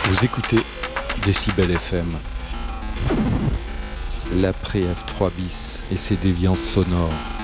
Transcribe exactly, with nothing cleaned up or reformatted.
Vous écoutez Décibel F M. L'après F trois bis et ses déviances sonores.